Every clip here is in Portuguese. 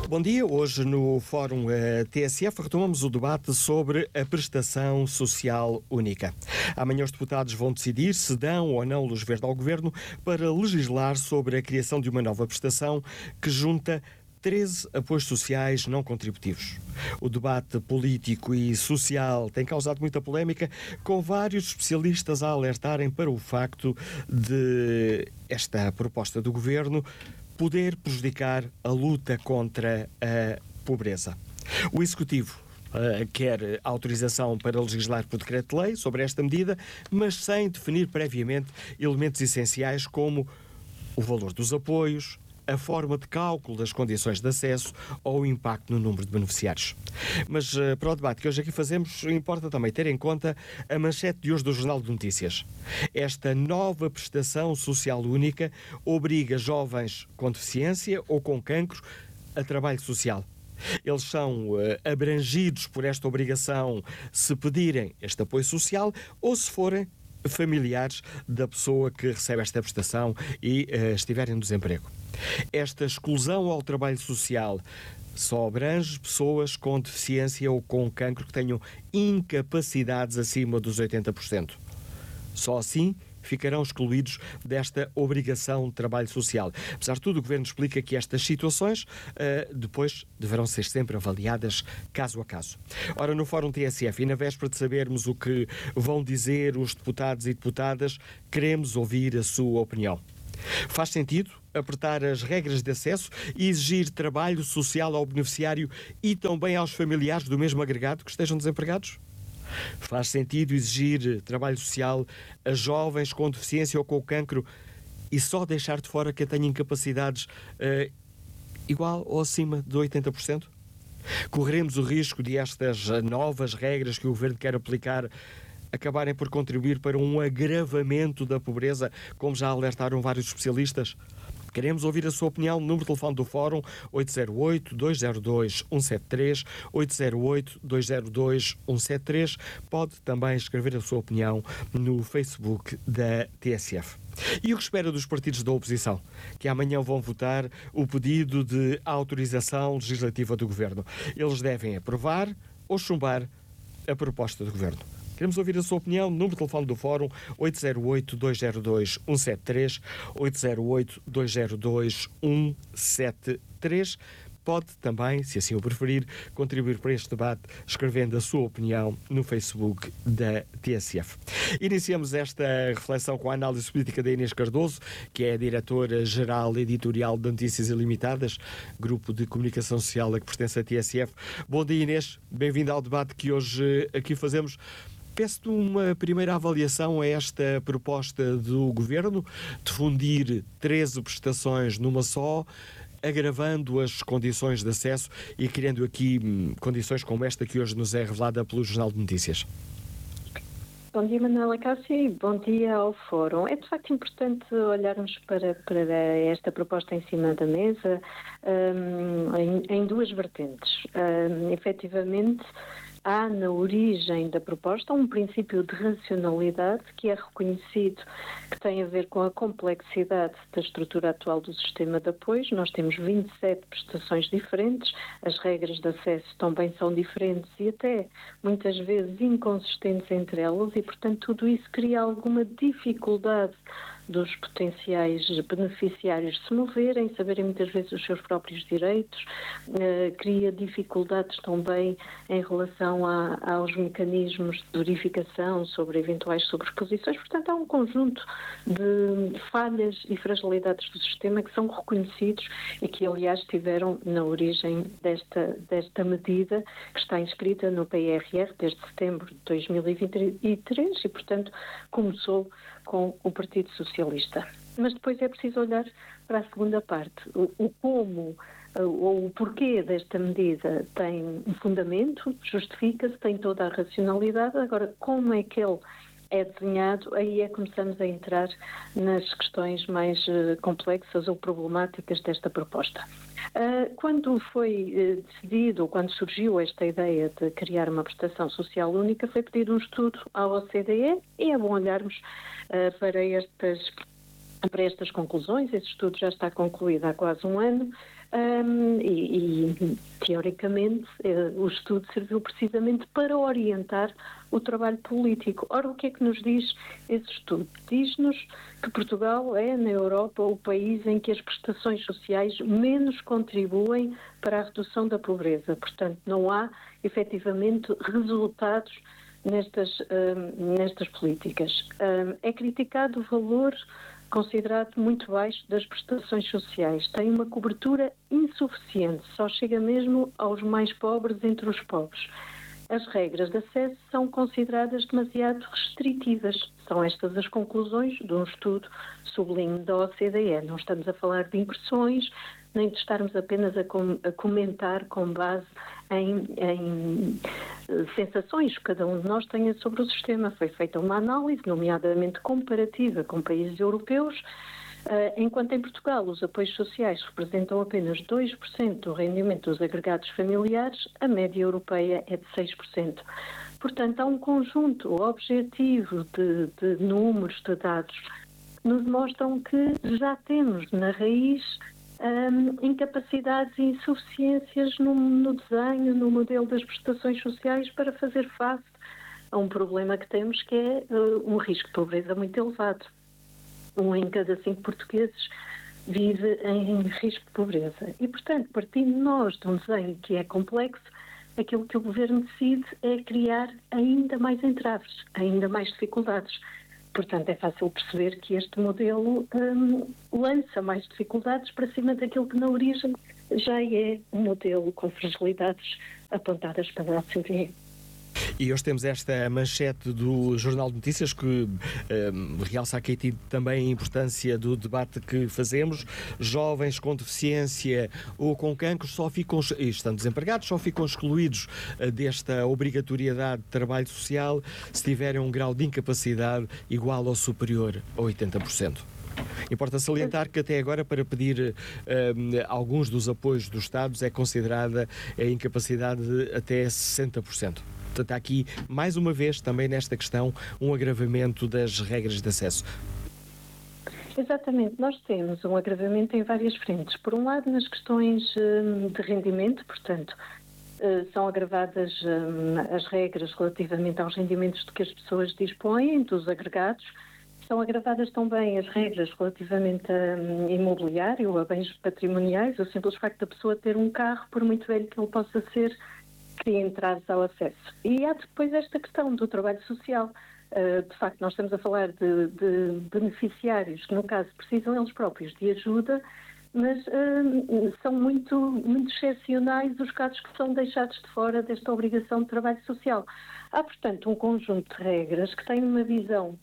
Bom dia. Hoje no Fórum TSF retomamos o debate sobre a prestação social única. Amanhã os deputados vão decidir se dão ou não luz verde ao Governo para legislar sobre a criação de uma nova prestação que junta 13 apoios sociais não contributivos. O debate político e social tem causado muita polémica, com vários especialistas a alertarem para o facto de esta proposta do Governo poder prejudicar a luta contra a pobreza. O Executivo quer autorização para legislar por decreto-lei sobre esta medida, mas sem definir previamente elementos essenciais como o valor dos apoios, a forma de cálculo das condições de acesso ou o impacto no número de beneficiários. Mas para o debate que hoje aqui fazemos, importa também ter em conta a manchete de hoje do Jornal de Notícias. Esta nova prestação social única obriga jovens com deficiência ou com cancro a trabalho social. Eles são abrangidos por esta obrigação se pedirem este apoio social ou se forem familiares da pessoa que recebe esta prestação e estiverem no desemprego. Esta exclusão ao trabalho social só abrange pessoas com deficiência ou com cancro que tenham incapacidades acima dos 80%. Só assim ficarão excluídos desta obrigação de trabalho social. Apesar de tudo, o Governo explica que estas situações depois deverão ser sempre avaliadas caso a caso. Ora, no Fórum TSF e na véspera de sabermos o que vão dizer os deputados e deputadas, queremos ouvir a sua opinião. Faz sentido apertar as regras de acesso e exigir trabalho social ao beneficiário e também aos familiares do mesmo agregado que estejam desempregados? Faz sentido exigir trabalho social a jovens com deficiência ou com cancro e só deixar de fora quem tenha incapacidades igual ou acima de 80%? Corremos o risco de estas novas regras que o Governo quer aplicar acabarem por contribuir para um agravamento da pobreza, como já alertaram vários especialistas? Queremos ouvir a sua opinião. Número de telefone do Fórum 808-202-173, 808-202-173. Pode também escrever a sua opinião no Facebook da TSF. E o que espera dos partidos da oposição? Que amanhã vão votar o pedido de autorização legislativa do Governo. Eles devem aprovar ou chumbar a proposta do Governo. Queremos ouvir a sua opinião. Número de telefone do Fórum 808-202-173, 808-202-173. Pode também, se assim o preferir, contribuir para este debate escrevendo a sua opinião no Facebook da TSF. Iniciamos esta reflexão com a análise política da Inês Cardoso, que é a diretora-geral editorial de Notícias Ilimitadas, grupo de comunicação social a que pertence a TSF. Bom dia, Inês. Bem-vinda ao debate que hoje aqui fazemos. Peço-te uma primeira avaliação a esta proposta do Governo de fundir 13 prestações numa só, agravando as condições de acesso e criando aqui condições como esta que hoje nos é revelada pelo Jornal de Notícias. Bom dia, Manuela Cássio, e bom dia ao Fórum. É de facto importante olharmos para esta proposta em cima da mesa em duas vertentes. Efetivamente, há na origem da proposta um princípio de racionalidade que é reconhecido, que tem a ver com a complexidade da estrutura atual do sistema de apoios. Nós temos 27 prestações diferentes, as regras de acesso também são diferentes e até muitas vezes inconsistentes entre elas e, portanto, tudo isso cria alguma dificuldade dos potenciais beneficiários se moverem, saberem muitas vezes os seus próprios direitos, cria dificuldades também em relação aos mecanismos de verificação sobre eventuais sobreposições. Portanto, há um conjunto de falhas e fragilidades do sistema que são reconhecidos e que, aliás, estiveram na origem desta medida que está inscrita no PRR desde setembro de 2023 e, portanto, começou com o Partido Socialista. Mas depois é preciso olhar para a segunda parte. O como ou o porquê desta medida tem um fundamento, justifica-se, tem toda a racionalidade. Agora, como é que ele é desenhado, aí é que começamos a entrar nas questões mais complexas ou problemáticas desta proposta. Quando foi decidido, ou quando surgiu esta ideia de criar uma prestação social única, foi pedido um estudo à OCDE e é bom olharmos para para estas conclusões. Esse estudo já está concluído há quase um ano. Teoricamente, o estudo serviu precisamente para orientar o trabalho político. Ora, o que é que nos diz esse estudo? Diz-nos que Portugal é, na Europa, o país em que as prestações sociais menos contribuem para a redução da pobreza. Portanto, não há, efetivamente, resultados nestas políticas. É criticado o valor considerado muito baixo das prestações sociais. Tem uma cobertura insuficiente, só chega mesmo aos mais pobres entre os pobres. As regras de acesso são consideradas demasiado restritivas. São estas as conclusões de um estudo, sublinho, da OCDE. Não estamos a falar de impressões, nem de estarmos apenas a comentar com base em sensações que cada um de nós tenha sobre o sistema. Foi feita uma análise, nomeadamente comparativa com países europeus, enquanto em Portugal os apoios sociais representam apenas 2% do rendimento dos agregados familiares, a média europeia é de 6%. Portanto, há um conjunto objetivo de números, de dados, que nos mostram que já temos na raiz incapacidades e insuficiências no desenho, no modelo das prestações sociais para fazer face a um problema que temos, que é um risco de pobreza muito elevado. 1 em cada 5 portugueses vive em risco de pobreza. E, portanto, partindo nós de um desenho que é complexo, aquilo que o Governo decide é criar ainda mais entraves, ainda mais dificuldades. Portanto, é fácil perceber que este modelo lança mais dificuldades para cima daquilo que, na origem, já é um modelo com fragilidades apontadas para a OCDE. E hoje temos esta manchete do Jornal de Notícias que realça aqui também a importância do debate que fazemos. Jovens com deficiência ou com cancro estão desempregados, só ficam excluídos desta obrigatoriedade de trabalho social se tiverem um grau de incapacidade igual ou superior a 80%. Importa salientar que até agora, para pedir alguns dos apoios dos Estados, é considerada a incapacidade de até 60%. Portanto, há aqui, mais uma vez, também nesta questão, um agravamento das regras de acesso. Exatamente. Nós temos um agravamento em várias frentes. Por um lado, nas questões de rendimento, portanto, são agravadas as regras relativamente aos rendimentos de que as pessoas dispõem, dos agregados. São agravadas também as regras relativamente a imobiliário, a bens patrimoniais, o simples facto da pessoa ter um carro, por muito velho que ele possa ser, cria entraves ao acesso. E há depois esta questão do trabalho social. De facto, nós estamos a falar de beneficiários que, no caso, precisam eles próprios de ajuda, mas são muito excepcionais os casos que são deixados de fora desta obrigação de trabalho social. Há, portanto, um conjunto de regras que têm uma visão,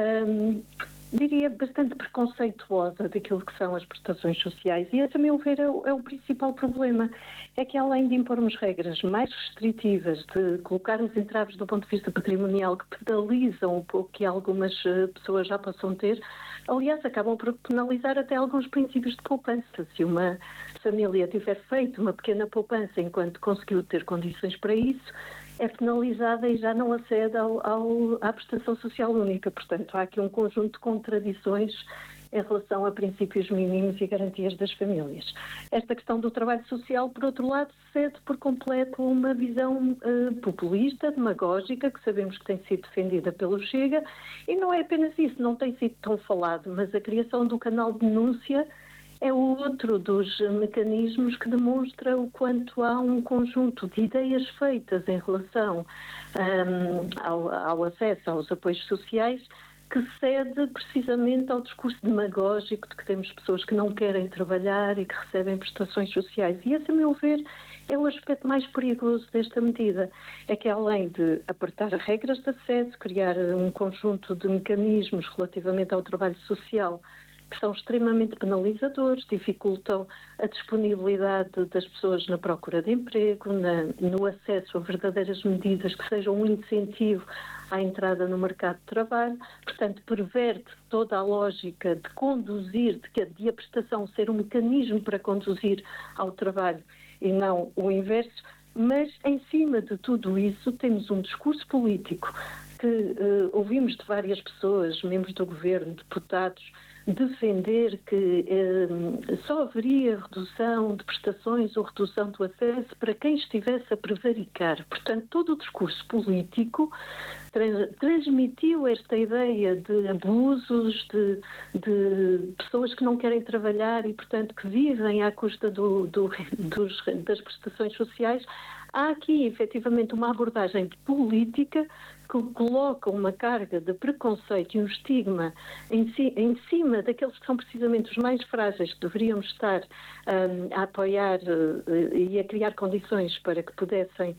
diria, bastante preconceituosa daquilo que são as prestações sociais. E esse, a meu ver, é o principal problema. É que, além de impormos regras mais restritivas, de colocarmos entraves do ponto de vista patrimonial que penalizam um pouco que algumas pessoas já possam ter, aliás, acabam por penalizar até alguns princípios de poupança. Se uma família tiver feito uma pequena poupança enquanto conseguiu ter condições para isso, é penalizada e já não acede à prestação social única. Portanto, há aqui um conjunto de contradições em relação a princípios mínimos e garantias das famílias. Esta questão do trabalho social, por outro lado, cede por completo uma visão populista, demagógica, que sabemos que tem sido defendida pelo Chega, e não é apenas isso, não tem sido tão falado, mas a criação do canal de denúncia é outro dos mecanismos que demonstra o quanto há um conjunto de ideias feitas em relação ao acesso aos apoios sociais que cede precisamente ao discurso demagógico de que temos pessoas que não querem trabalhar e que recebem prestações sociais. E esse, a meu ver, é o aspecto mais perigoso desta medida. É que, além de apertar regras de acesso, criar um conjunto de mecanismos relativamente ao trabalho social que são extremamente penalizadores, dificultam a disponibilidade das pessoas na procura de emprego, no acesso a verdadeiras medidas que sejam um incentivo à entrada no mercado de trabalho, portanto, perverte toda a lógica de conduzir, de a prestação ser um mecanismo para conduzir ao trabalho e não o inverso, mas, em cima de tudo isso, temos um discurso político que ouvimos de várias pessoas, membros do governo, deputados, defender que só haveria redução de prestações ou redução do acesso para quem estivesse a prevaricar. Portanto, todo o discurso político transmitiu esta ideia de abusos, de pessoas que não querem trabalhar e, portanto, que vivem à custa das prestações sociais. Há aqui, efetivamente, uma abordagem política que coloca uma carga de preconceito e um estigma em cima daqueles que são precisamente os mais frágeis, que deveriam estar a apoiar e a criar condições para que pudessem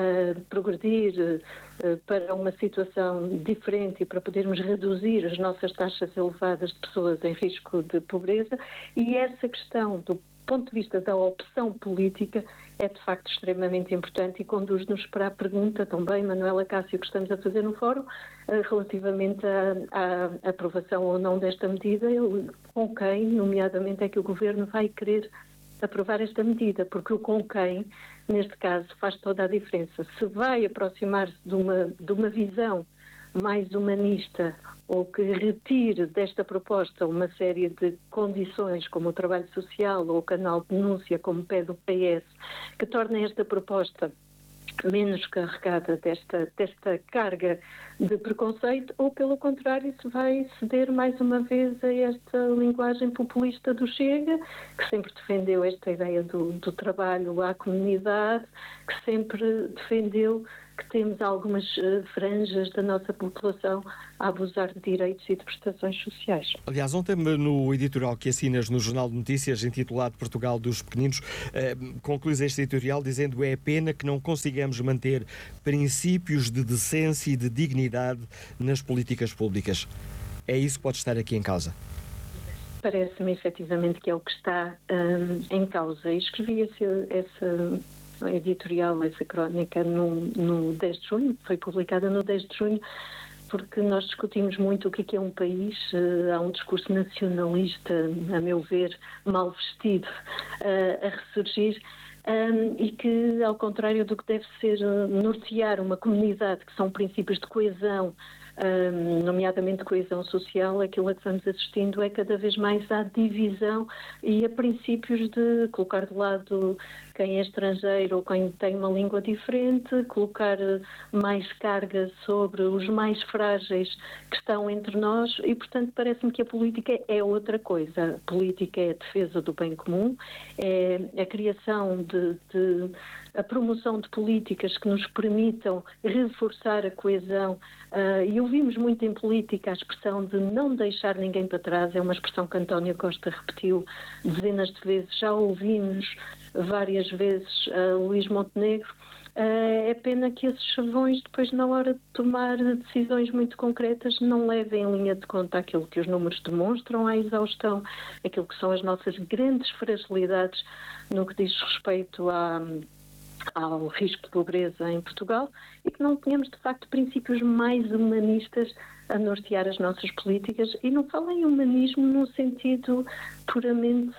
progredir para uma situação diferente e para podermos reduzir as nossas taxas elevadas de pessoas em risco de pobreza. E essa questão do ponto de vista da opção política é de facto extremamente importante e conduz-nos para a pergunta também, Manuela Cássio, que estamos a fazer no fórum, relativamente à aprovação ou não desta medida, com quem, nomeadamente, é que o Governo vai querer aprovar esta medida, porque o com quem, neste caso, faz toda a diferença. Se vai aproximar-se de uma visão mais humanista ou que retire desta proposta uma série de condições, como o trabalho social ou o canal de denúncia, como pede o PS, que tornem esta proposta menos carregada desta carga de preconceito, ou pelo contrário se vai ceder mais uma vez a esta linguagem populista do Chega, que sempre defendeu esta ideia do trabalho à comunidade, que sempre defendeu que temos algumas franjas da nossa população a abusar de direitos e de prestações sociais. Aliás, ontem no editorial que assinas no Jornal de Notícias, intitulado Portugal dos Pequeninos, concluís este editorial dizendo: é pena que não consigamos manter princípios de decência e de dignidade nas políticas públicas. É isso que pode estar aqui em causa? Parece-me efetivamente que é o que está em causa. E escrevi essa editorial, essa crónica no 10 de junho, foi publicada no 10 de junho, porque nós discutimos muito o que é um país. Há um discurso nacionalista, a meu ver, mal vestido, a ressurgir, e que, ao contrário do que deve ser nortear uma comunidade, que são princípios de coesão, nomeadamente coesão social, aquilo a que vamos assistindo é cada vez mais à divisão e a princípios de colocar de lado quem é estrangeiro ou quem tem uma língua diferente, colocar mais carga sobre os mais frágeis que estão entre nós e, portanto, parece-me que a política é outra coisa. A política é a defesa do bem comum, é a criação a promoção de políticas que nos permitam reforçar a coesão, e ouvimos muito em política a expressão de não deixar ninguém para trás. É uma expressão que António Costa repetiu dezenas de vezes, já ouvimos várias vezes Luís Montenegro. É pena que esses chavões, depois, na hora de tomar decisões muito concretas, não levem em linha de conta aquilo que os números demonstram à exaustão, aquilo que são as nossas grandes fragilidades no que diz respeito ao risco de pobreza em Portugal, e que não tenhamos, de facto, princípios mais humanistas a nortear as nossas políticas. E não falo em humanismo no sentido puramente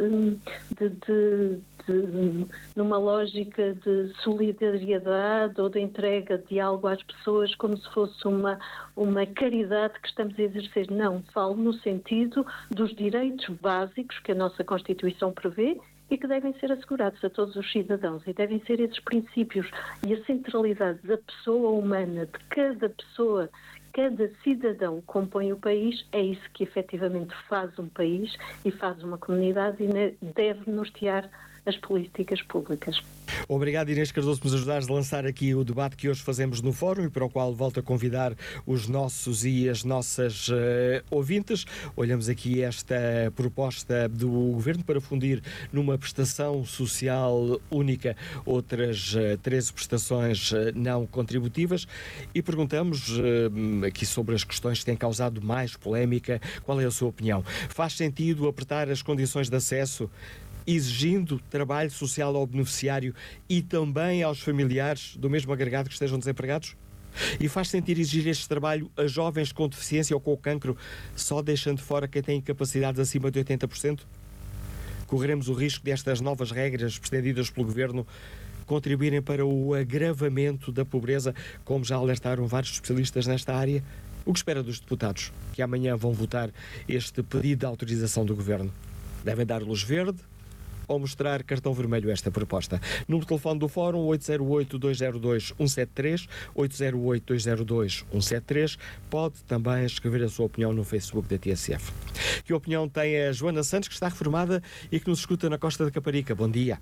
numa lógica de solidariedade ou de entrega de algo às pessoas como se fosse uma caridade que estamos a exercer. Não, falo no sentido dos direitos básicos que a nossa Constituição prevê e que devem ser assegurados a todos os cidadãos, e devem ser esses princípios e a centralidade da pessoa humana, de cada pessoa, cada cidadão que compõe o país. É isso que efetivamente faz um país e faz uma comunidade e deve nortear as políticas públicas. Obrigado, Inês Cardoso, por nos ajudares a lançar aqui o debate que hoje fazemos no fórum e para o qual volto a convidar os nossos e as nossas ouvintes. Olhamos aqui esta proposta do Governo para fundir numa prestação social única outras 13 prestações não contributivas e perguntamos aqui sobre as questões que têm causado mais polémica. Qual é a sua opinião? Faz sentido apertar as condições de acesso, exigindo trabalho social ao beneficiário e também aos familiares do mesmo agregado que estejam desempregados? E faz sentido exigir este trabalho a jovens com deficiência ou com cancro, só deixando fora quem tem capacidades acima de 80%? Correremos o risco destas novas regras pretendidas pelo Governo contribuírem para o agravamento da pobreza, como já alertaram vários especialistas nesta área? O que espera dos deputados que amanhã vão votar este pedido de autorização do Governo? Devem dar luz verde ou mostrar cartão vermelho a esta proposta? Número de telefone do Fórum 808-202-173, 808-202-173. Pode também escrever a sua opinião no Facebook da TSF. Que opinião tem a Joana Santos, que está reformada e que nos escuta na Costa da Caparica? Bom dia.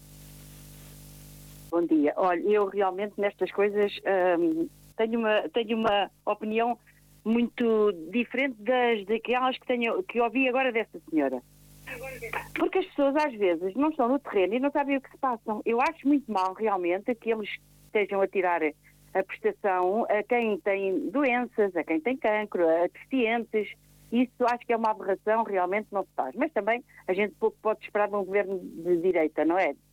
Bom dia. Olha, eu realmente nestas coisas tenho uma opinião muito diferente daquelas que ouvi agora dessa senhora. Porque as pessoas às vezes não estão no terreno e não sabem o que se passam. Eu acho muito mal realmente que eles estejam a tirar a prestação a quem tem doenças, a quem tem cancro, a deficientes. Isso acho que é uma aberração, realmente não se faz. Mas também a gente pouco pode esperar de um governo de direita, não é?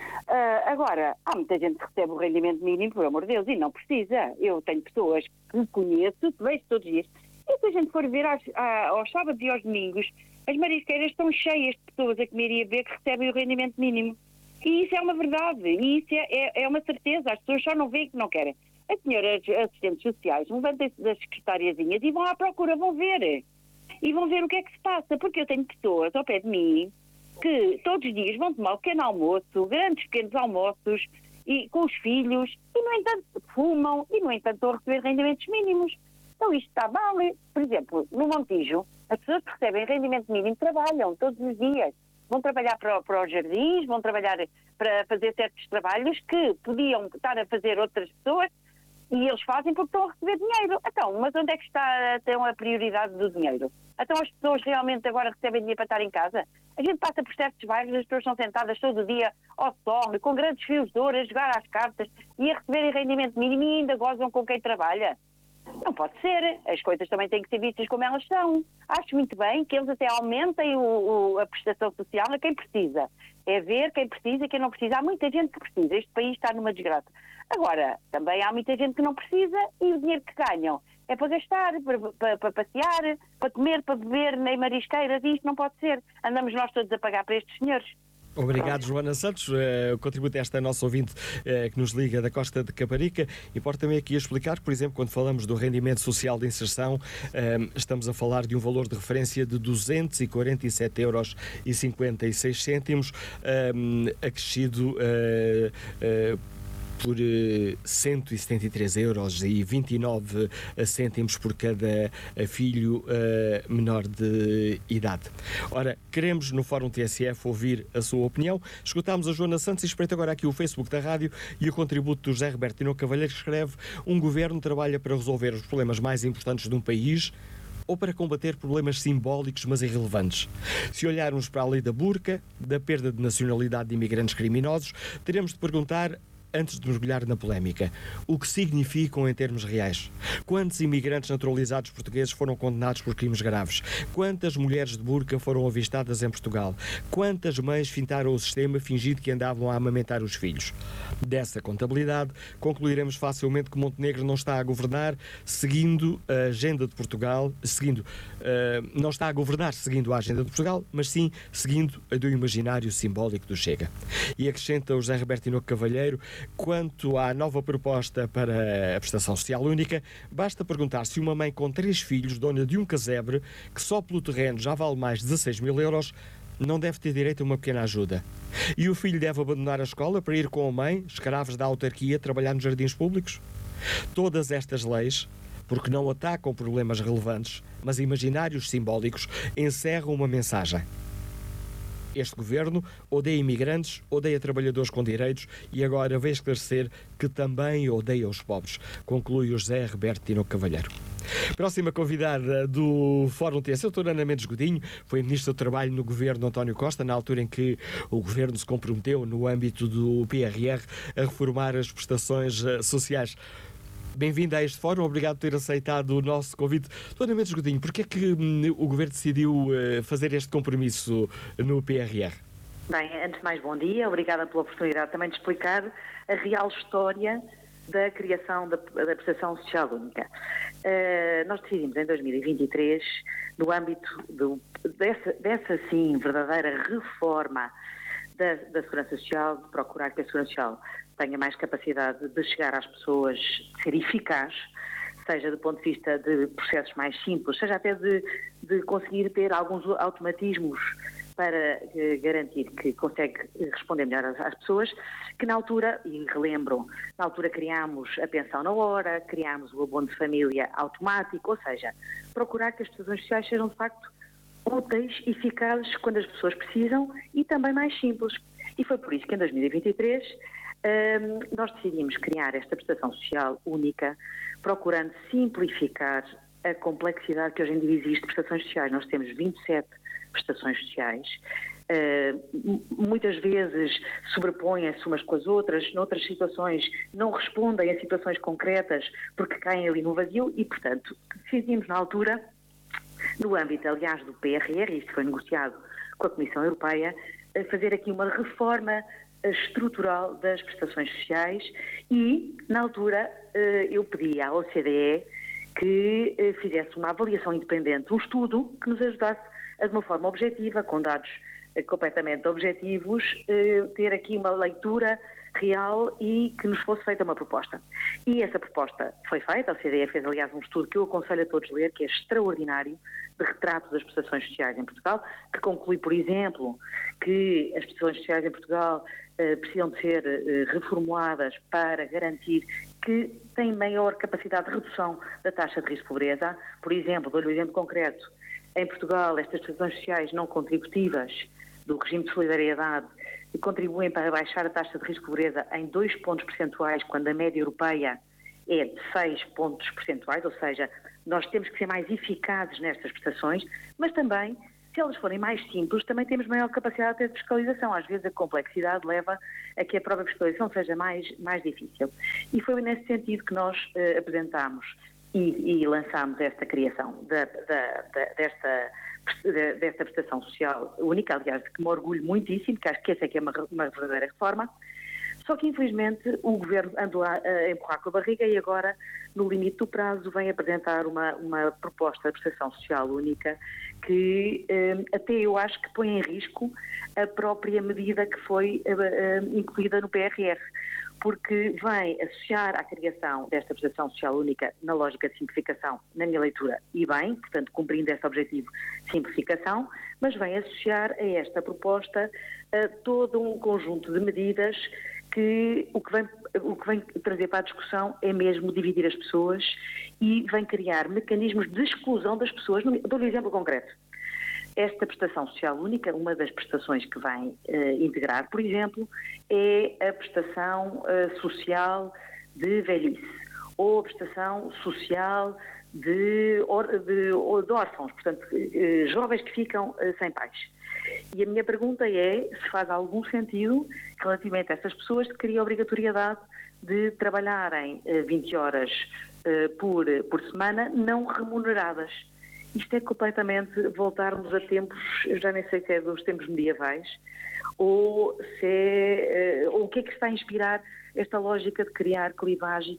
Agora, há muita gente que recebe o rendimento mínimo, por amor de Deus, e não precisa. Eu tenho pessoas que conheço, que vejo todos os dias. E se a gente for ver aos sábados e aos domingos, as marisqueiras estão cheias de pessoas a comer e a beber que recebem o rendimento mínimo. E isso é uma verdade, e isso é uma certeza. As pessoas só não veem que não querem. As senhoras assistentes sociais levantem-se das secretariazinhas e vão à procura, vão ver. E vão ver o que é que se passa, porque eu tenho pessoas ao pé de mim que todos os dias vão tomar o pequeno almoço, grandes pequenos almoços, e com os filhos, e no entanto fumam, e no entanto estão a receber rendimentos mínimos. Então isto está mal. Por exemplo, no Montijo, as pessoas que recebem rendimento mínimo trabalham todos os dias. Vão trabalhar para os jardins, vão trabalhar para fazer certos trabalhos que podiam estar a fazer outras pessoas, e eles fazem porque estão a receber dinheiro. Então, mas onde é que está então a prioridade do dinheiro? Então as pessoas realmente agora recebem dinheiro para estar em casa? A gente passa por certos bairros, as pessoas estão sentadas todo o dia ao sol, com grandes fios de ouro, a jogar às cartas e a receberem rendimento mínimo e ainda gozam com quem trabalha. Não pode ser. As coisas também têm que ser vistas como elas são. Acho muito bem que eles até aumentem a prestação social a quem precisa. É ver quem precisa e quem não precisa. Há muita gente que precisa. Este país está numa desgraça. Agora, também há muita gente que não precisa e o dinheiro que ganham é para gastar, para passear, para comer, para beber em marisqueiras, e isto não pode ser. Andamos nós todos a pagar para estes senhores. Obrigado, Joana Santos. O contributo esta nossa ouvinte que nos liga da Costa de Caparica. Importa-me aqui explicar, por exemplo, quando falamos do rendimento social de inserção, estamos a falar de um valor de referência de 247,56 €, acrescido por 173,29 € por cada filho menor de idade. Ora, queremos no Fórum TSF ouvir a sua opinião. Escutámos a Joana Santos e espreito agora aqui o Facebook da rádio e o contributo do José Roberto Tinoco Cavalheiro, que escreve: um governo trabalha para resolver os problemas mais importantes de um país ou para combater problemas simbólicos, mas irrelevantes? Se olharmos para a lei da burca, da perda de nacionalidade de imigrantes criminosos, teremos de perguntar, antes de mergulhar na polémica, o que significam em termos reais? Quantos imigrantes naturalizados portugueses foram condenados por crimes graves? Quantas mulheres de burca foram avistadas em Portugal? Quantas mães fintaram o sistema fingindo que andavam a amamentar os filhos? Dessa contabilidade, concluiremos facilmente que Montenegro não está a governar seguindo a agenda de Portugal, não está a governar seguindo a agenda de Portugal, mas sim seguindo a do imaginário simbólico do Chega. E acrescenta o José Roberto Tinoco Cavalheiro: quanto à nova proposta para a prestação social única, basta perguntar se uma mãe com 3 filhos, dona de um casebre, que só pelo terreno já vale mais de 16.000 €, não deve ter direito a uma pequena ajuda. E o filho deve abandonar a escola para ir com a mãe, escravos da autarquia, trabalhar nos jardins públicos? Todas estas leis, porque não atacam problemas relevantes, mas imaginários simbólicos, encerram uma mensagem. Este governo odeia imigrantes, odeia trabalhadores com direitos e agora veio esclarecer que também odeia os pobres, conclui o José Roberto Tinoco Cavalheiro. Próxima convidada do Fórum TSF, a doutora Ana Mendes Godinho, foi Ministra do Trabalho no governo António Costa, na altura em que o governo se comprometeu, no âmbito do PRR, a reformar as prestações sociais. Bem-vinda a este fórum, obrigado por ter aceitado o nosso convite. Doutora Mendes Godinho, porquê é que o Governo decidiu fazer este compromisso no PRR? Bem, antes de mais, bom dia, obrigada pela oportunidade também de explicar a real história da criação da prestação social única. Nós decidimos em 2023, no âmbito dessa sim, verdadeira reforma da Segurança Social, de procurar que a Segurança Social tenha mais capacidade de chegar às pessoas, de ser eficaz, seja do ponto de vista de processos mais simples, seja até de conseguir ter alguns automatismos para garantir que consegue responder melhor às pessoas, que na altura, e relembro, na altura criámos a pensão na hora, criámos o abono de família automático, ou seja, procurar que as prestações sociais sejam de facto úteis, eficazes quando as pessoas precisam e também mais simples. E foi por isso que em 2023 nós decidimos criar esta prestação social única, procurando simplificar a complexidade que hoje em dia existe de prestações sociais. Nós temos 27 prestações sociais, muitas vezes sobrepõem-se umas com as outras, noutras situações não respondem a situações concretas porque caem ali no vazio e, portanto, decidimos na altura, no âmbito, aliás, do PRR, isto foi negociado com a Comissão Europeia, fazer aqui uma reforma estrutural das prestações sociais e, na altura, eu pedi à OCDE que fizesse uma avaliação independente, um estudo que nos ajudasse a, de uma forma objetiva, com dados completamente objetivos, ter aqui uma leitura real e que nos fosse feita uma proposta. E essa proposta foi feita, a OCDE fez, aliás, um estudo que eu aconselho a todos ler, que é extraordinário, de retrato das prestações sociais em Portugal, que conclui, por exemplo, que as prestações sociais em Portugal precisam de ser reformuladas para garantir que têm maior capacidade de redução da taxa de risco de pobreza. Por exemplo, dou-lhe um exemplo concreto. Em Portugal, estas prestações sociais não contributivas do regime de solidariedade contribuem para baixar a taxa de risco de pobreza em 2 pontos percentuais, quando a média europeia é de 6 pontos percentuais, ou seja, nós temos que ser mais eficazes nestas prestações, mas também, se elas forem mais simples, também temos maior capacidade de fiscalização. Às vezes a complexidade leva a que a própria fiscalização seja mais difícil. E foi nesse sentido que nós apresentámos e lançámos esta criação desta prestação social única, aliás, de que me orgulho muitíssimo, que acho que essa é que é uma verdadeira reforma. Só que, infelizmente, o Governo andou a empurrar com a barriga e agora, no limite do prazo, vem apresentar uma proposta de prestação social única que até eu acho que põe em risco a própria medida que foi incluída no PRR, porque vem associar à criação desta prestação social única na lógica de simplificação, na minha leitura, e bem, portanto, cumprindo esse objetivo de simplificação, mas vem associar a esta proposta todo um conjunto de medidas que o que vem trazer para a discussão é mesmo dividir as pessoas e vem criar mecanismos de exclusão das pessoas. Dou-lhe um exemplo concreto. Esta prestação social única, uma das prestações que vai integrar, por exemplo, é a prestação social de velhice ou a prestação social de órfãos, portanto, jovens que ficam sem pais. E a minha pergunta é se faz algum sentido, relativamente a essas pessoas, de criar a obrigatoriedade de trabalharem 20 horas por semana não remuneradas. Isto é completamente voltarmos a tempos, eu já nem sei se é dos tempos medievais, ou o que é que está a inspirar esta lógica de criar clivagens.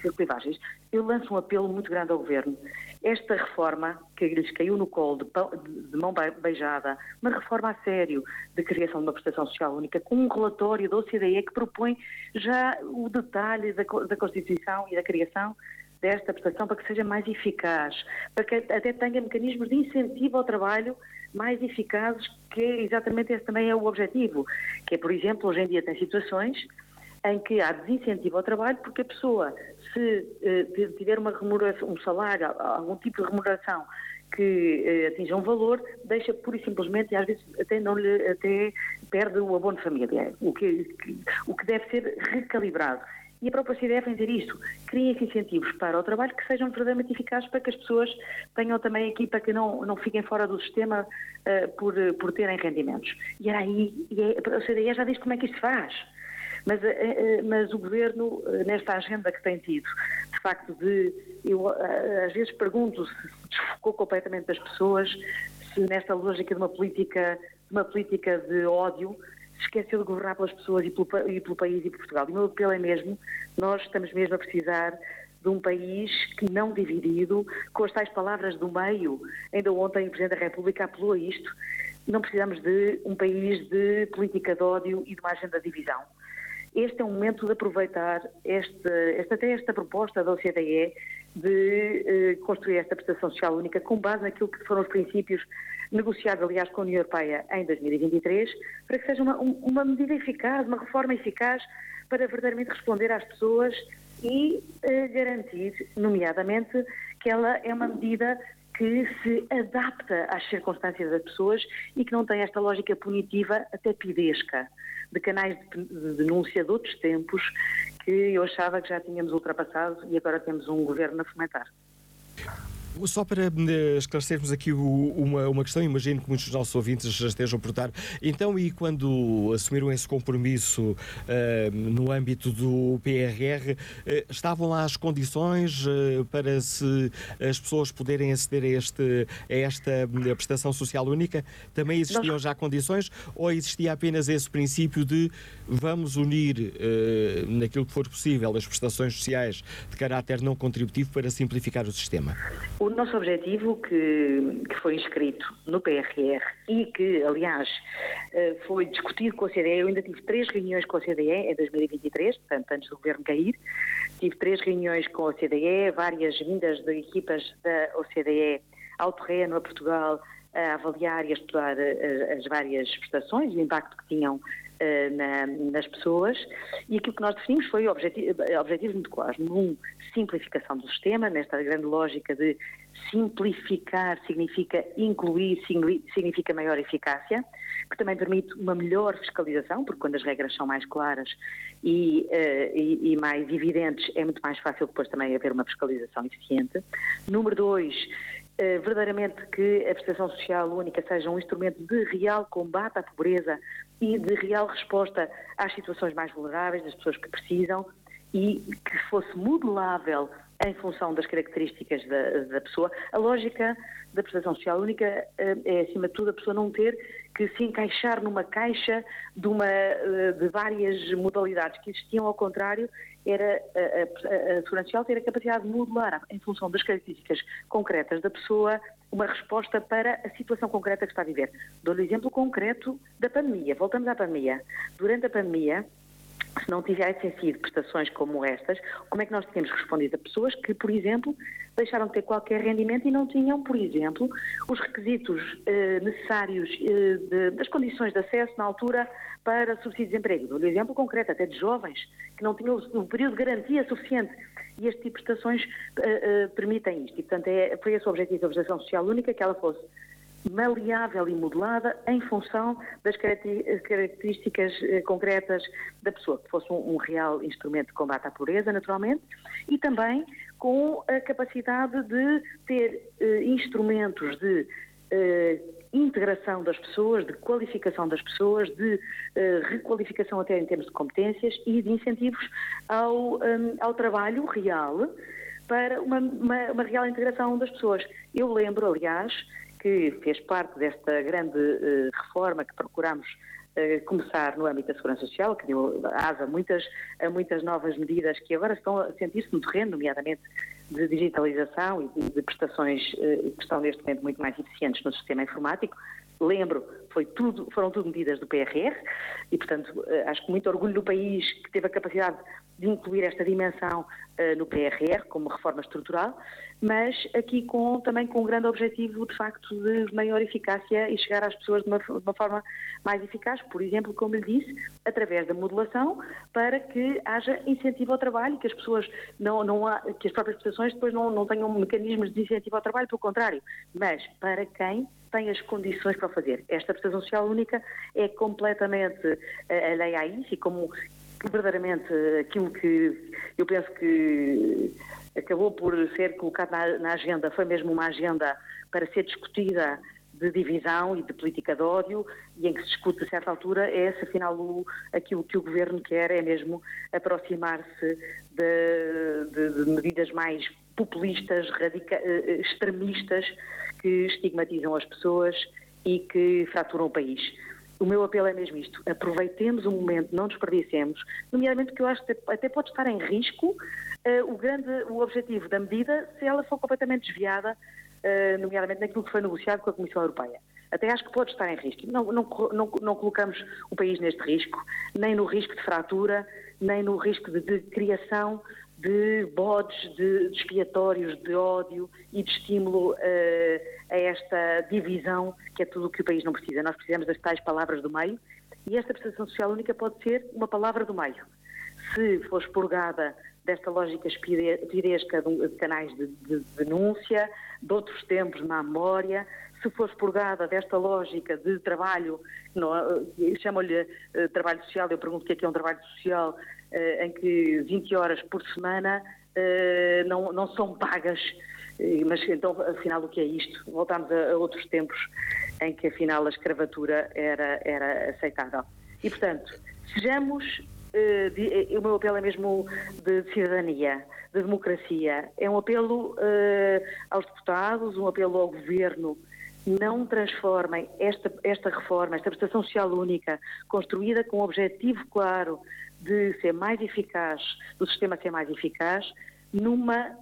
Eu lanço um apelo muito grande ao Governo. Esta reforma, que lhes caiu no colo de mão beijada, uma reforma a sério de criação de uma prestação social única, com um relatório da OCDE que propõe já o detalhe da Constituição e da criação desta prestação para que seja mais eficaz, para que até tenha mecanismos de incentivo ao trabalho mais eficazes, que exatamente esse também é o objetivo, que é, por exemplo, hoje em dia tem situações em que há desincentivo ao trabalho porque a pessoa, se tiver uma remuneração, um salário, algum tipo de remuneração que atinja um valor, deixa pura e simplesmente, e às vezes até perde o abono de família, o que deve ser recalibrado. E a própria CDF vem dizer isto, criem incentivos para o trabalho que sejam verdadeiramente eficazes para que as pessoas tenham também aqui, para que não fiquem fora do sistema por terem rendimentos. E era aí, a CDE já diz como é que isto se faz. Mas o Governo, nesta agenda que tem tido, de facto, eu às vezes pergunto se desfocou completamente das pessoas, se nesta lógica de uma política de ódio, se esqueceu de governar pelas pessoas e pelo país e por Portugal. E o meu apelo é mesmo, nós estamos mesmo a precisar de um país que não dividido, com as tais palavras do meio. Ainda ontem o Presidente da República apelou a isto. Não precisamos de um país de política de ódio e de uma agenda de divisão. Este é o momento de aproveitar esta proposta da OCDE de construir esta prestação social única com base naquilo que foram os princípios negociados, aliás, com a União Europeia em 2023, para que seja uma medida eficaz, uma reforma eficaz para verdadeiramente responder às pessoas e garantir, nomeadamente, que ela é uma medida que se adapta às circunstâncias das pessoas e que não tem esta lógica punitiva até pidesca, de canais de denúncia de outros tempos que eu achava que já tínhamos ultrapassado e agora temos um governo a fomentar. Só para esclarecermos aqui uma questão, imagino que muitos dos nossos ouvintes já estejam a perguntar, então, e quando assumiram esse compromisso no âmbito do PRR, estavam lá as condições para as pessoas poderem aceder a esta prestação social única? Também existiam já condições ou existia apenas esse princípio de vamos unir, naquilo que for possível, as prestações sociais de caráter não contributivo para simplificar o sistema? O nosso objetivo, que foi inscrito no PRR e que, aliás, foi discutido com a OCDE, eu ainda tive 3 reuniões com a OCDE em 2023, portanto, antes do governo cair, tive 3 reuniões com a OCDE, várias vindas de equipas da OCDE ao terreno, a Portugal, a avaliar e a estudar as várias prestações e o impacto que tinham nas pessoas, e aquilo que nós definimos foi objetivos muito claros. Simplificação do sistema, nesta grande lógica de simplificar significa incluir, significa maior eficácia, que também permite uma melhor fiscalização, porque quando as regras são mais claras e mais evidentes, é muito mais fácil depois também haver uma fiscalização eficiente. Número 2, verdadeiramente que a prestação social única seja um instrumento de real combate à pobreza e de real resposta às situações mais vulneráveis, das pessoas que precisam, e que fosse modelável em função das características da pessoa. A lógica da prestação social única é, acima de tudo, a pessoa não ter que se encaixar numa caixa de várias modalidades que existiam. Ao contrário, era a Segurança Social ter a capacidade de modelar, em função das características concretas da pessoa, uma resposta para a situação concreta que está a viver. Dou-lhe o exemplo concreto da pandemia. Voltamos à pandemia. Durante a pandemia, se não tivessem sido prestações como estas, como é que nós tínhamos respondido a pessoas que, por exemplo, deixaram de ter qualquer rendimento e não tinham, por exemplo, os requisitos necessários das condições de acesso na altura para subsídio de desemprego? Dou-lhe um exemplo concreto, até de jovens que não tinham o período de garantia suficiente. E este tipo de prestações permitem isto. E, portanto, foi esse o objetivo da prestação social única, que ela fosse maleável e modelada em função das características concretas da pessoa, que fosse um real instrumento de combate à pobreza, naturalmente, e também com a capacidade de ter instrumentos de integração das pessoas, de qualificação das pessoas, de requalificação até em termos de competências e de incentivos ao trabalho real para uma real integração das pessoas. Eu lembro, aliás, que fez parte desta grande reforma que procuramos começar no âmbito da Segurança Social, que deu asa a muitas novas medidas que agora estão a sentir-se no terreno, nomeadamente de digitalização e de prestações que estão neste momento muito mais eficientes no sistema informático. Lembro, foram tudo medidas do PRR e, portanto, acho que muito orgulho do país que teve a capacidade de incluir esta dimensão no PRR como reforma estrutural, mas aqui também com um grande objetivo, de facto, de maior eficácia e chegar às pessoas de uma forma mais eficaz, por exemplo, como lhe disse, através da modulação, para que haja incentivo ao trabalho, que as pessoas que as próprias prestações depois não tenham mecanismos de incentivo ao trabalho, pelo contrário, mas para quem tem as condições para o fazer. Esta prestação social única é completamente alheia a isso e como verdadeiramente aquilo que eu penso que acabou por ser colocado na agenda foi mesmo uma agenda para ser discutida de divisão e de política de ódio e em que se discute a certa altura se afinal aquilo que o Governo quer é mesmo aproximar-se de medidas mais populistas, extremistas, que estigmatizam as pessoas e que fraturam o país. O meu apelo é mesmo isto, aproveitemos o momento, não desperdicemos, nomeadamente porque eu acho que até pode estar em risco o objetivo da medida se ela for completamente desviada, nomeadamente naquilo que foi negociado com a Comissão Europeia. Até acho que pode estar em risco. Não colocamos o país neste risco, nem no risco de fratura, nem no risco de criação de bodes, de expiatórios, de ódio e de estímulo a esta divisão, que é tudo o que o país não precisa. Nós precisamos das tais palavras do meio, e esta prestação social única pode ser uma palavra do meio. Se for expurgada desta lógica piresca de canais de denúncia, de outros tempos na memória, se for expurgada desta lógica de trabalho, chamam-lhe trabalho social, eu pergunto o que é um trabalho social, em que 20 horas por semana não são pagas, mas então, afinal, o que é isto? Voltámos a outros tempos em que, afinal, a escravatura era aceitável. E, portanto, sejamos... o meu apelo é mesmo de cidadania, de democracia. É um apelo aos deputados, um apelo ao Governo. Não transformem esta reforma, esta prestação social única, construída com o objetivo claro de ser mais eficaz, do sistema ser mais eficaz, numa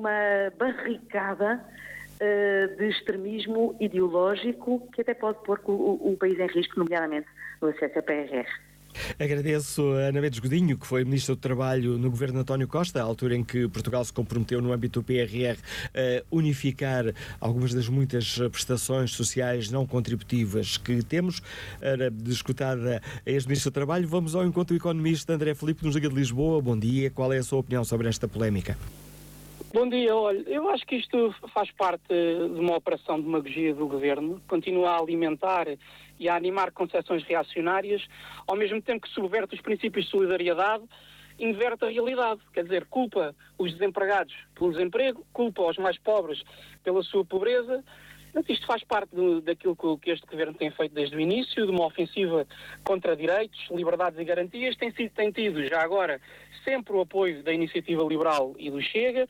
barricada de extremismo ideológico que até pode pôr o país em risco, nomeadamente no acesso a PRR. Agradeço a Ana Mendes Godinho, que foi Ministra do Trabalho no governo de António Costa, à altura em que Portugal se comprometeu no âmbito do PRR a unificar algumas das muitas prestações sociais não contributivas que temos. Era discutada a ex-Ministra do Trabalho. Vamos ao encontro do economista André Filipe, nos Liga de Lisboa. Bom dia. Qual é a sua opinião sobre esta polémica? Bom dia, olha, eu acho que isto faz parte de uma operação de demagogia do Governo, continua a alimentar e a animar concepções reacionárias, ao mesmo tempo que subverte os princípios de solidariedade, inverte a realidade, quer dizer, culpa os desempregados pelo desemprego, culpa os mais pobres pela sua pobreza. Isto faz parte daquilo que este Governo tem feito desde o início, de uma ofensiva contra direitos, liberdades e garantias. Tem tido, já agora, sempre o apoio da Iniciativa Liberal e do Chega.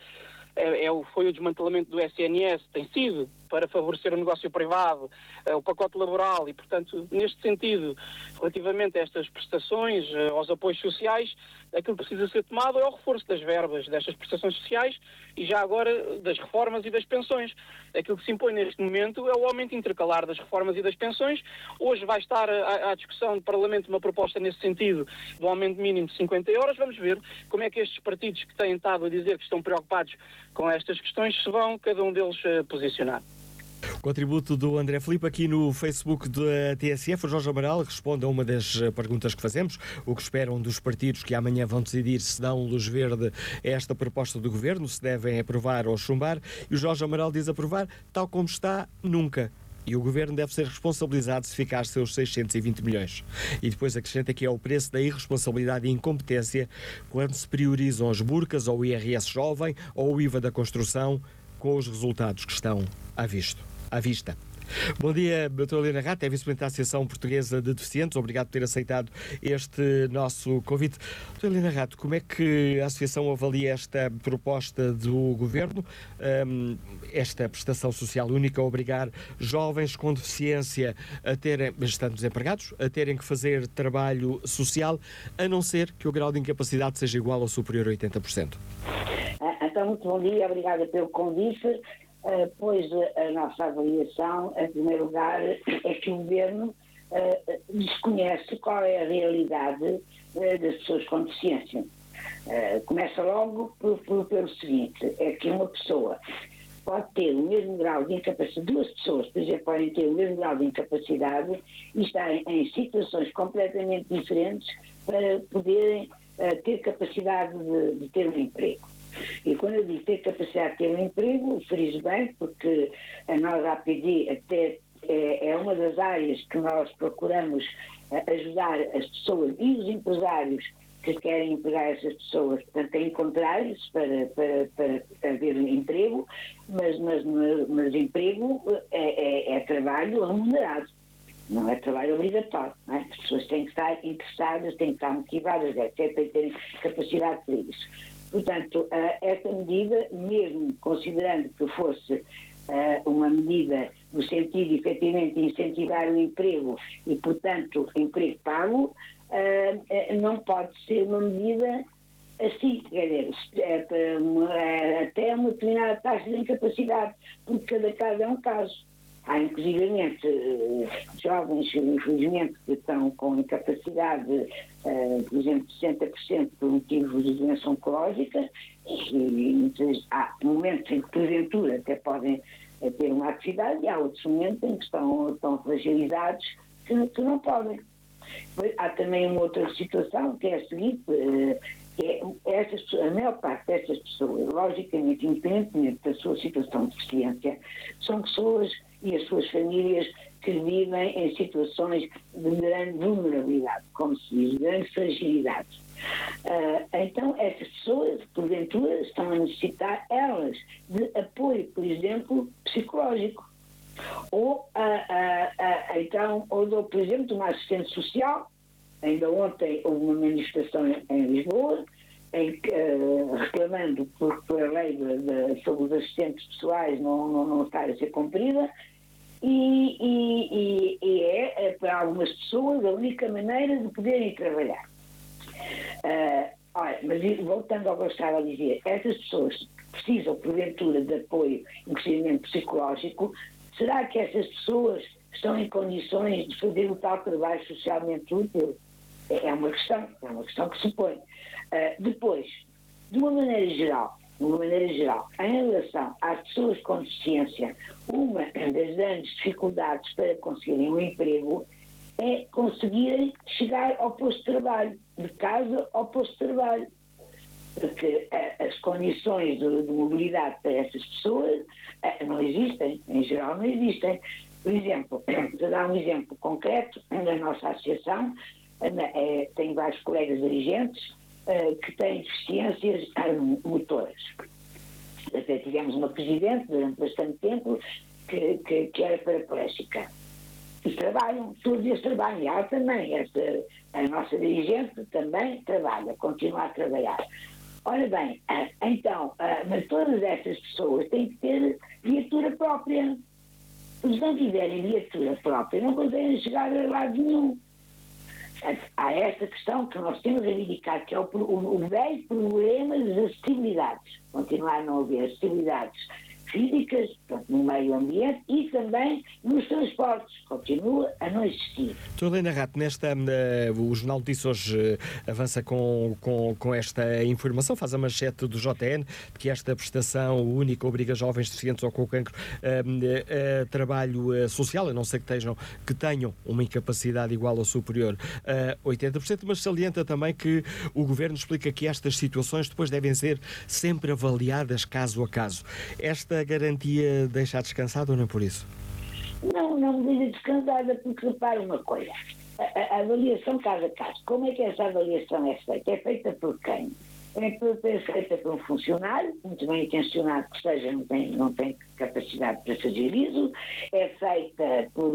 Foi o desmantelamento do SNS, tem sido para favorecer o negócio privado, o pacote laboral e, portanto, neste sentido, relativamente a estas prestações, aos apoios sociais, aquilo que precisa ser tomado é o reforço das verbas destas prestações sociais e já agora das reformas e das pensões. Aquilo que se impõe neste momento é o aumento intercalar das reformas e das pensões. Hoje vai estar à discussão do Parlamento uma proposta nesse sentido do aumento mínimo de 50 euros. Vamos ver como é que estes partidos que têm estado a dizer que estão preocupados com estas questões se vão, cada um deles, posicionar. Contributo do André Filipe aqui no Facebook da TSF. O Jorge Amaral responde a uma das perguntas que fazemos. O que esperam dos partidos que amanhã vão decidir se dão luz verde a esta proposta do Governo, se devem aprovar ou chumbar. E o Jorge Amaral diz aprovar, tal como está, nunca. E o Governo deve ser responsabilizado se ficar seus 620 milhões. E depois acrescenta que é o preço da irresponsabilidade e incompetência quando se priorizam as burcas ou o IRS jovem ou o IVA da construção com os resultados que estão à vista. Bom dia, doutora Helena Rato, é vice-presidente da Associação Portuguesa de Deficientes. Obrigado por ter aceitado este nosso convite. Doutora Helena Rato, como é que a Associação avalia esta proposta do Governo, esta prestação social única, a obrigar jovens com deficiência a terem, estando desempregados, a terem que fazer trabalho social, a não ser que o grau de incapacidade seja igual ou superior a 80%? Então, muito bom dia, obrigada pelo convite. Pois a nossa avaliação, em primeiro lugar, é que o Governo desconhece qual é a realidade das pessoas com deficiência. Começa logo pelo seguinte, é que uma pessoa pode ter o mesmo grau de incapacidade, duas pessoas, por exemplo, podem ter o mesmo grau de incapacidade e estarem em situações completamente diferentes para poderem ter capacidade de ter um emprego. E quando eu digo ter capacidade de ter um emprego, friso bem, porque a nós, a APD, até é uma das áreas que nós procuramos ajudar as pessoas e os empresários que querem empregar essas pessoas, portanto, a encontrar-lhes para haver um emprego, mas emprego é trabalho remunerado. Não é trabalho obrigatório, não é? As pessoas têm que estar interessadas, têm que estar motivadas, etc., para terem capacidade para isso. Portanto, esta medida, mesmo considerando que fosse uma medida no sentido de, efetivamente, incentivar o emprego e, portanto, emprego pago, não pode ser uma medida assim, quer dizer, até uma determinada taxa de incapacidade, porque cada caso é um caso. Há inclusivamente jovens, infelizmente, que estão com incapacidade, por exemplo, de 60% por motivos de doença oncológica, e há momentos em que, porventura, até podem ter uma atividade, e há outros momentos em que estão fragilizados que não podem. Há também uma outra situação, que é a seguinte, a maior parte dessas pessoas, logicamente, independentemente da sua situação de deficiência, são pessoas e as suas famílias que vivem em situações de grande vulnerabilidade, como se diz, de grande fragilidade. Então, essas pessoas, porventura, estão a necessitar, elas, de apoio, por exemplo, psicológico. Ou, por exemplo, de uma assistente social. Ainda ontem houve uma manifestação em Lisboa, reclamando por a lei sobre os assistentes pessoais não estar a ser cumprida, e é, para algumas pessoas, a única maneira de poderem trabalhar. Mas voltando ao que eu estava a dizer, essas pessoas precisam, porventura, de apoio e crescimento psicológico. Será que essas pessoas estão em condições de fazer o tal trabalho socialmente útil? É uma questão que se põe. Depois, de uma maneira geral, em relação às pessoas com deficiência, uma das grandes dificuldades para conseguirem um emprego é conseguirem chegar ao posto de trabalho, de casa ao posto de trabalho. Porque as condições de mobilidade para essas pessoas não existem, em geral não existem. Por exemplo, para dar um exemplo concreto, na nossa associação, tem vários colegas dirigentes que têm deficiências motoras. Até tivemos uma presidente durante bastante tempo que era paraplégica. E trabalham, todos eles trabalham, e ela também, a nossa dirigente também trabalha, continua a trabalhar. Ora bem, mas todas essas pessoas têm que ter viatura própria. Se não tiverem viatura própria, não conseguem chegar a lado nenhum. Há essa questão que nós temos a reivindicar, que é o velho problema das acessibilidades. Continuar a não haver acessibilidades físicas, portanto, no meio ambiente e também nos transportes. Continua a não existir. Helena Rato, o Jornal de Notícias hoje avança com esta informação, faz a manchete do JN, de que esta prestação única obriga jovens deficientes ou com cancro a trabalho social, a não ser que tenham uma incapacidade igual ou superior a 80%, mas salienta também que o Governo explica que estas situações depois devem ser sempre avaliadas caso a caso. Esta garantia deixa descansado ou não por isso? Não me deixa descansada, porque repara uma coisa, a avaliação caso a caso, como é que essa avaliação é feita? É feita por quem? É feita por um funcionário, muito bem intencionado que seja, não tem capacidade para fazer isso, é feita por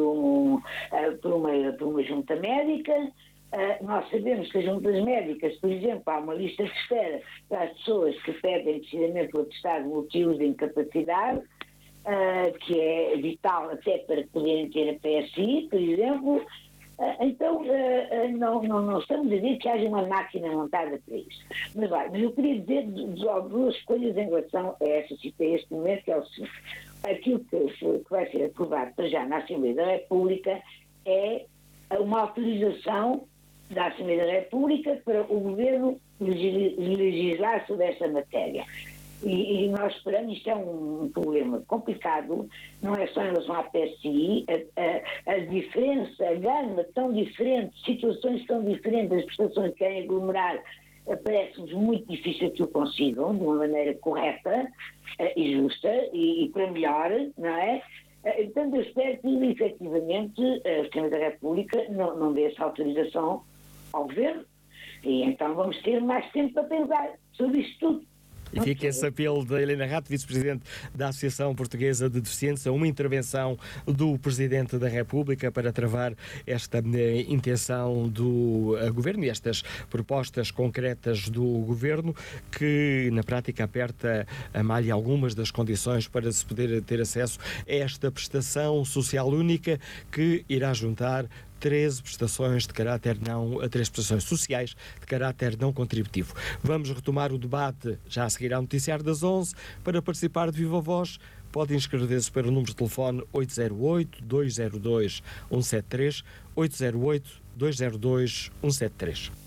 uma junta médica. Nós sabemos que as juntas médicas, por exemplo, há uma lista de espera para as pessoas que pedem precisamente o atestado de motivos de incapacidade, que é vital até para poderem ter a PSI, por exemplo. Então, não estamos a dizer que haja uma máquina montada para isso. Mas eu queria dizer duas coisas em relação a este momento, que é o seguinte. Aquilo que vai ser aprovado para já na Assembleia da República é uma autorização da Assembleia da República para o Governo legislar sobre esta matéria. E nós esperamos, isto é um problema complicado, não é só em relação à PSI, a diferença, a gama tão diferente, situações tão diferentes, as prestações que querem aglomerar, parece-nos muito difícil que o consigam de uma maneira correta e justa e para melhor, não é? Então eu espero que efetivamente a Assembleia da República não dê essa autorização ao Governo, e então vamos ter mais tempo para pensar sobre isto tudo. E fica esse apelo da Helena Rato, vice-presidente da Associação Portuguesa de Deficientes, a uma intervenção do Presidente da República para travar esta intenção do Governo e estas propostas concretas do Governo, que na prática aperta a malha algumas das condições para se poder ter acesso a esta prestação social única, que irá juntar 13 prestações sociais de caráter não contributivo. Vamos retomar o debate já a seguir ao noticiário das 11. Para participar de viva voz, pode inscrever-se para o número de telefone 808-202-173, 808-202-173.